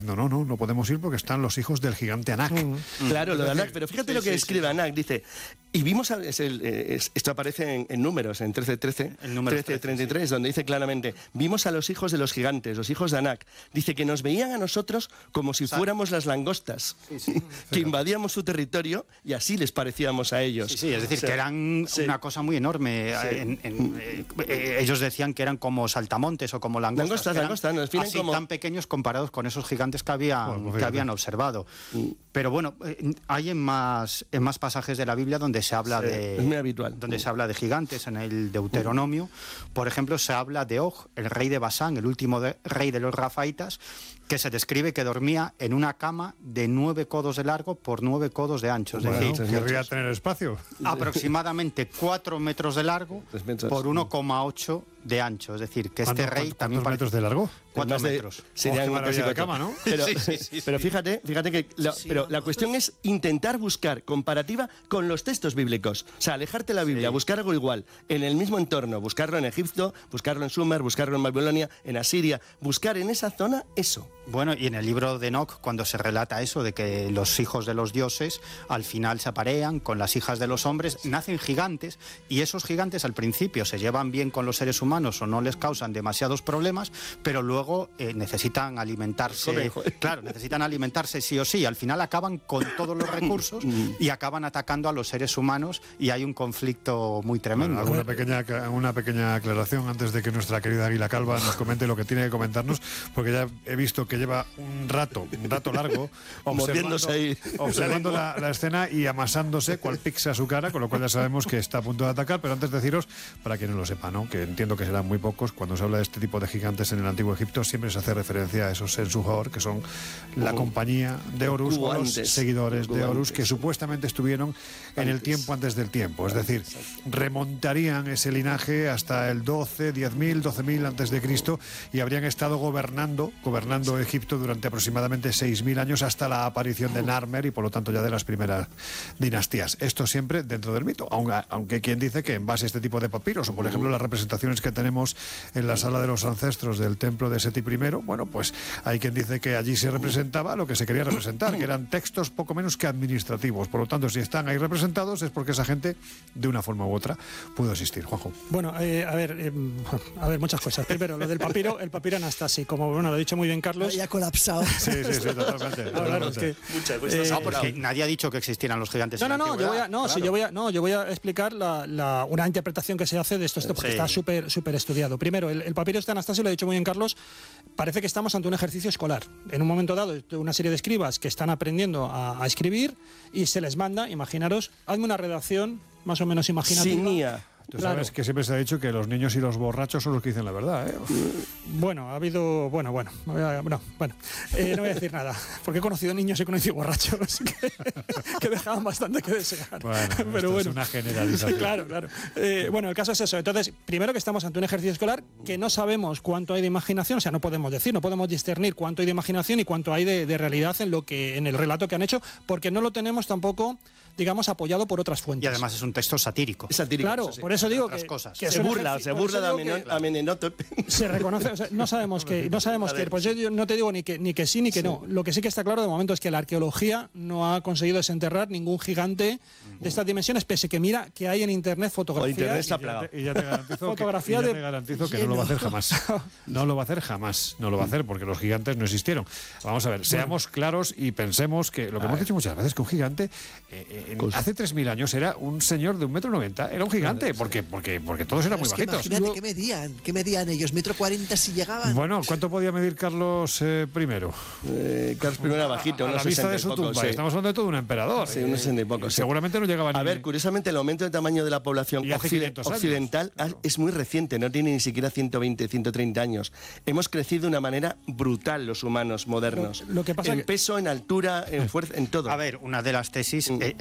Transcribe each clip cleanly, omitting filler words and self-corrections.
No podemos ir porque están los hijos del gigante Anak. Claro, lo de Anak, pero fíjate lo que escribe Anak, dice, y vimos, esto aparece en números, en 13:33, donde dice claramente, vimos a los hijos de los gigantes, los hijos de Anak, dice que nos veían a nosotros como si fuéramos las langostas, que invadíamos su territorio y así les parecíamos a ellos. Sí, es decir, que eran una cosa muy enorme. Ellos decían que eran como saltamontes o como langostas. Langostas, nos definen así como... tan pequeños comparados con esos gigantes que habían observado. Pero bueno, hay en más pasajes de la Biblia donde se habla es muy habitual. Donde se habla de gigantes. En el Deuteronomio, por ejemplo, se habla de Og, el rey de Basán, el último rey de los Rafaitas, que se describe que dormía en una cama de 9 codos de largo por 9 codos de ancho. Es decir, querría tener espacio. Aproximadamente 4 metros de largo por 1,8 de ancho. Es decir, que este rey también... ¿Cuántos metros de largo? 4 metros. Sería una de cama, ¿no? Pero fíjate que pero la cuestión es intentar buscar comparativa con los textos bíblicos. O sea, alejarte de la Biblia, buscar algo igual en el mismo entorno, buscarlo en Egipto, buscarlo en Sumer, buscarlo en Babilonia, en Asiria, buscar en esa zona eso. Bueno, y en el libro de Enoc, cuando se relata eso, de que los hijos de los dioses al final se aparean con las hijas de los hombres, nacen gigantes, y esos gigantes al principio se llevan bien con los seres humanos o no les causan demasiados problemas, pero luego necesitan alimentarse. Claro, necesitan alimentarse sí o sí. Al final acaban con todos los recursos y acaban atacando a los seres humanos y hay un conflicto muy tremendo. Bueno, una pequeña aclaración antes de que nuestra querida Águila Calva nos comente lo que tiene que comentarnos, porque ya he visto que lleva un rato largo observando la escena y amasándose cual pizza a su cara, con lo cual ya sabemos que está a punto de atacar. Pero antes deciros, para quien no lo sepa, ¿no?, que entiendo que serán muy pocos, cuando se habla de este tipo de gigantes en el Antiguo Egipto siempre se hace referencia a esos Sensuhor, que son la compañía de Horus, o los seguidores de Horus, que supuestamente estuvieron en el tiempo antes del tiempo, es decir, remontarían ese linaje hasta el 10.000, 12.000 antes de Cristo, y habrían estado gobernando Egipto durante aproximadamente 6.000 años hasta la aparición de Narmer y por lo tanto ya de las primeras dinastías. Esto siempre dentro del mito, aunque quien dice que en base a este tipo de papiros, o por ejemplo las representaciones que tenemos en la sala de los ancestros del templo de Seti I, bueno, pues hay quien dice que allí se representaba lo que se quería representar, que eran textos poco menos que administrativos. Por lo tanto, si están ahí representados es porque esa gente, de una forma u otra, pudo existir. Juanjo. Bueno, a ver, muchas cosas. Primero, lo del papiro, el papiro Anastasi, como lo ha dicho muy bien Carlos. Ya ha colapsado. Sí, totalmente. Claro, es que, porque nadie ha dicho que existieran los gigantes. Yo voy a explicar una interpretación que se hace de esto porque está súper estudiado. Primero, el papiro de Anastasio, lo ha dicho muy bien Carlos, parece que estamos ante un ejercicio escolar. En un momento dado, una serie de escribas que están aprendiendo a escribir y se les manda, imaginaros, hazme una redacción más o menos imaginativa. Tú sabes que siempre se ha dicho que los niños y los borrachos son los que dicen la verdad, ¿eh? Bueno, ha habido... Bueno. No voy a decir nada, porque he conocido niños y he conocido borrachos que dejaban bastante que desear. Pero es una generalización. Claro. Bueno, el caso es eso. Entonces, primero que estamos ante un ejercicio escolar que no sabemos cuánto hay de imaginación, o sea, no podemos discernir cuánto hay de imaginación y cuánto hay de realidad en el relato que han hecho, porque no lo tenemos tampoco, digamos, apoyado por otras fuentes. Y además es un texto satírico. Claro, por eso digo que se burla de Amenemhotep. Se reconoce, o sea, no sabemos que pues yo no te digo ni que sí ni que no. Lo que sí que está claro de momento es que la arqueología no ha conseguido desenterrar ningún gigante de estas dimensiones, pese que mira que hay en internet fotografías. Internet está plagado. Y ya te garantizo que no lo va a hacer jamás. No lo va a hacer jamás. No lo va a hacer porque los gigantes no existieron. Vamos a ver, seamos claros y pensemos que lo que hemos dicho muchas veces, que un gigante hace 3.000 años era un señor de 1,90 m. Era un gigante, porque todos eran muy bajitos. Imagínate, ¿qué medían ellos? ¿1,40 m si llegaban? Bueno, ¿cuánto podía medir Carlos I? Carlos I era bajito, a la vista de su tumba. Estamos hablando de todo un emperador. Sí, unos 60 y pocos. Seguramente no llegaban. A ver, curiosamente, el aumento de tamaño de la población occidental es muy reciente, no tiene ni siquiera 120, 130 años. Hemos crecido de una manera brutal los humanos modernos. Lo que pasa en peso, en altura, en fuerza, en todo. A ver, una de las tesis es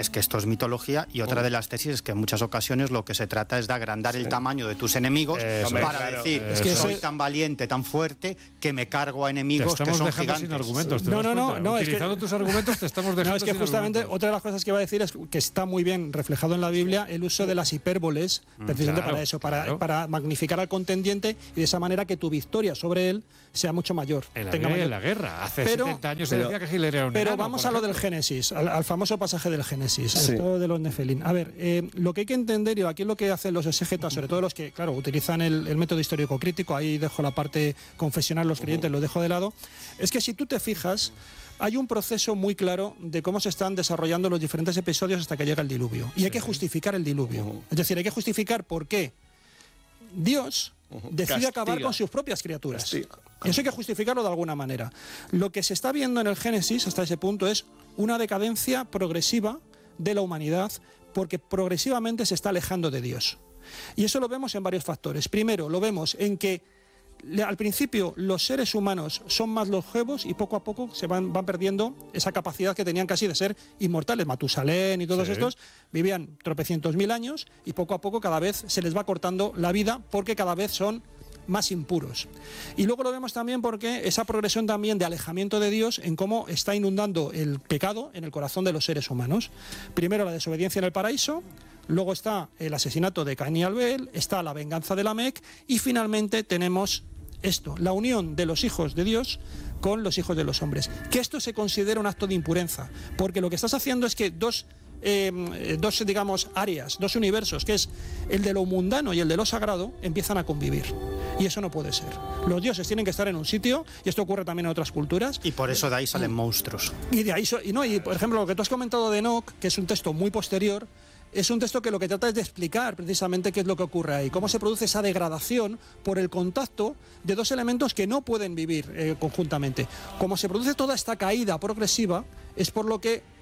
es que esto es mitología, y otra de las tesis es que en muchas ocasiones lo que se trata es de agrandar el tamaño de tus enemigos para decir, es que soy tan valiente, tan fuerte, que me cargo a enemigos que son gigantes. Sin argumentos, No, utilizando tus argumentos te estamos dejando. No, es que justamente otra de las cosas que iba a decir es que está muy bien reflejado en la Biblia el uso de las hipérboles, precisamente para eso, para magnificar al contendiente y de esa manera que tu victoria sobre él sea mucho mayor. En la guerra, hace 70 años se decía que Hitler era un Pero enano, vamos a lo del Génesis, al famoso pasaje del Génesis, esto de los Nefelín. A ver, lo que hay que entender, y aquí es lo que hacen los exégetas, sobre todo los que, claro, utilizan el método histórico crítico, ahí dejo la parte confesional, los creyentes lo dejo de lado, es que si tú te fijas, hay un proceso muy claro de cómo se están desarrollando los diferentes episodios hasta que llega el diluvio. Y hay que justificar el diluvio. Es decir, hay que justificar por qué Dios decide acabar con sus propias criaturas. Y eso hay que justificarlo de alguna manera. Lo que se está viendo en el Génesis hasta ese punto es una decadencia progresiva de la humanidad, porque progresivamente se está alejando de Dios. Y eso lo vemos en varios factores. Primero, lo vemos en que al principio los seres humanos son más longevos y poco a poco se van perdiendo esa capacidad que tenían casi de ser inmortales. Matusalén y todos estos vivían tropecientos mil años y poco a poco cada vez se les va cortando la vida porque cada vez son más impuros. Y luego lo vemos también porque esa progresión también de alejamiento de Dios en cómo está inundando el pecado en el corazón de los seres humanos. Primero la desobediencia en el paraíso, luego está el asesinato de Caín y Abel, está la venganza de Lamec y finalmente tenemos esto, la unión de los hijos de Dios con los hijos de los hombres. Que esto se considera un acto de impureza, porque lo que estás haciendo es que dos digamos, áreas, dos universos, que es el de lo mundano y el de lo sagrado, empiezan a convivir. Y eso no puede ser. Los dioses tienen que estar en un sitio, y esto ocurre también en otras culturas. Y por eso de ahí salen monstruos. Y de ahí, y por ejemplo, lo que tú has comentado de Enoch, que es un texto muy posterior, es un texto que lo que trata es de explicar precisamente qué es lo que ocurre ahí, cómo se produce esa degradación por el contacto de dos elementos que no pueden vivir conjuntamente. Como se produce toda esta caída progresiva, es por lo que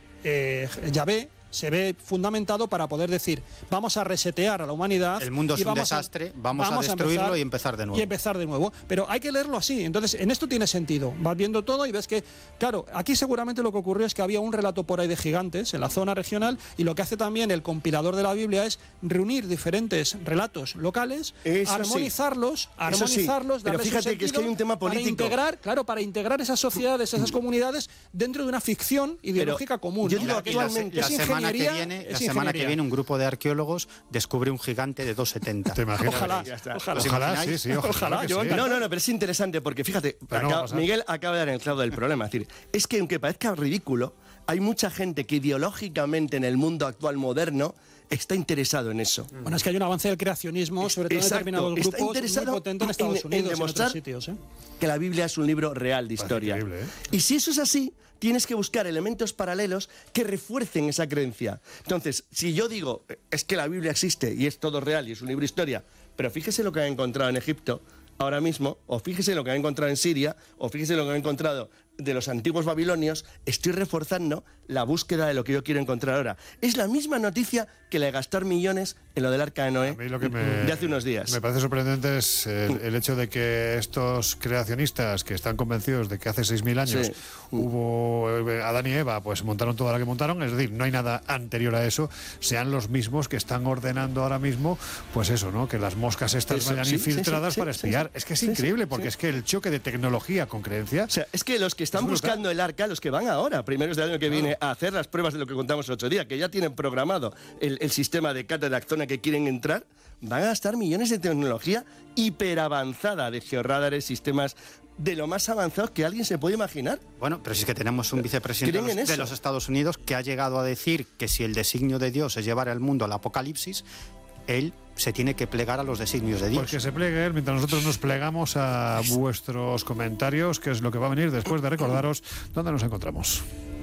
Yahvé se ve fundamentado para poder decir, vamos a resetear a la humanidad. El mundo es un desastre, vamos a destruirlo y empezar de nuevo. Y empezar de nuevo. Pero hay que leerlo así. Entonces, en esto tiene sentido. Vas viendo todo y ves que, claro, aquí seguramente lo que ocurrió es que había un relato por ahí de gigantes en la zona regional, y lo que hace también el compilador de la Biblia es reunir diferentes relatos locales, armonizarlos, pero fíjate que es que hay un tema político. Para integrar esas sociedades, esas comunidades dentro de una ficción ideológica común. Yo digo actualmente, la semana que viene un grupo de arqueólogos descubre un gigante de 2,70. ¿Te imaginas? Ojalá. Ojalá. No, pero es interesante porque fíjate, Miguel acaba de dar el clavo del problema. Es decir, es que aunque parezca ridículo, hay mucha gente que ideológicamente en el mundo actual moderno está interesado en eso. Bueno, es que hay un avance del creacionismo, sobre todo en determinados grupos, muy potente en Estados Unidos, en demostrar en otros sitios, que la Biblia es un libro real de historia. Increíble, Y si eso es así, tienes que buscar elementos paralelos que refuercen esa creencia. Entonces, si yo digo, es que la Biblia existe y es todo real y es un libro de historia, pero fíjese lo que han encontrado en Egipto ahora mismo, o fíjese lo que han encontrado en Siria, o fíjese lo que han encontrado de los antiguos babilonios, estoy reforzando la búsqueda de lo que yo quiero encontrar ahora. Es la misma noticia que la de gastar millones en lo del Arca de Noé de hace unos días. Me parece sorprendente es el hecho de que estos creacionistas que están convencidos de que hace 6.000 años hubo Adán y Eva, pues montaron toda la que montaron, es decir, no hay nada anterior a eso, sean los mismos que están ordenando ahora mismo, pues eso, ¿no? Que las moscas estas vayan infiltradas para espiar. Es que es increíble, porque es que el choque de tecnología con creencia... O sea, es que los que están buscando el arca, los que van ahora, primeros del año que viene, a hacer las pruebas de lo que contamos el otro día, que ya tienen programado el sistema de cátedra zona que quieren entrar, van a gastar millones de tecnología hiperavanzada de georradares, sistemas de lo más avanzados que alguien se puede imaginar. Bueno, pero si es que tenemos un vicepresidente de los Estados Unidos que ha llegado a decir que si el designio de Dios es llevar al mundo al apocalipsis, él se tiene que plegar a los designios de Dios. Pues que se plegue él, mientras nosotros nos plegamos a vuestros comentarios, que es lo que va a venir después de recordaros dónde nos encontramos.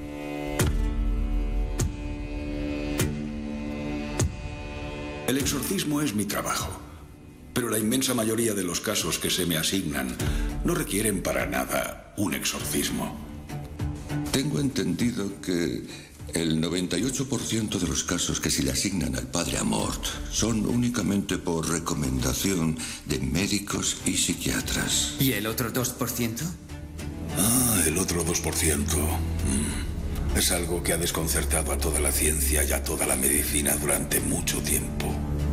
El exorcismo es mi trabajo, pero la inmensa mayoría de los casos que se me asignan no requieren para nada un exorcismo. Tengo entendido que el 98% de los casos que se le asignan al padre Amort son únicamente por recomendación de médicos y psiquiatras. ¿Y el otro 2%? El otro 2%. Es algo que ha desconcertado a toda la ciencia y a toda la medicina durante mucho tiempo.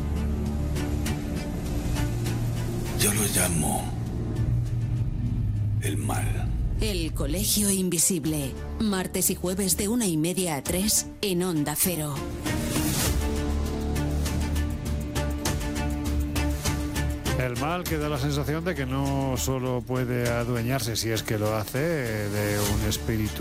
Yo lo llamo el mal. El Colegio Invisible, martes y jueves de 1:30 a 3 en Onda Cero. El mal que da la sensación de que no solo puede adueñarse, si es que lo hace, de un espíritu